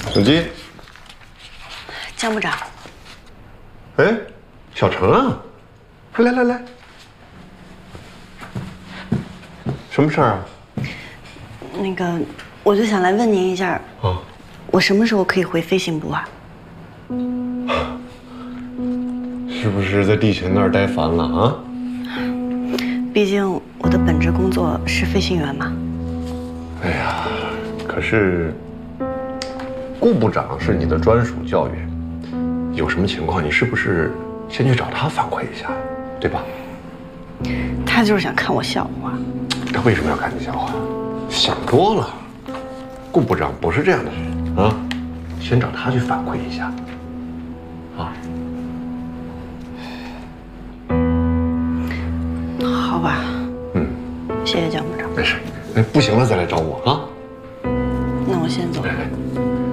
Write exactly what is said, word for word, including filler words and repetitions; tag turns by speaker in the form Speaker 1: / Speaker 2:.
Speaker 1: 手机。
Speaker 2: 江部长。
Speaker 1: 哎，小程啊，来来来，什么事儿啊？
Speaker 2: 那个，我就想来问您一下，
Speaker 1: 啊，
Speaker 2: 我什么时候可以回飞行部啊？
Speaker 1: 是不是在地勤那儿待烦了啊？
Speaker 2: 毕竟我的本职工作是飞行员嘛。
Speaker 1: 哎呀，可是顾部长是你的专属教员，有什么情况你是不是先去找他反馈一下，对吧？
Speaker 2: 他就是想看我笑话。
Speaker 1: 他为什么要看你笑话？想多了，顾部长不是这样的人啊，先找他去反馈一下，啊。
Speaker 2: 好吧。
Speaker 1: 嗯，
Speaker 2: 谢谢江部长。
Speaker 1: 没事，哎，不行了再来找我啊。
Speaker 2: 那我先走。
Speaker 1: 哎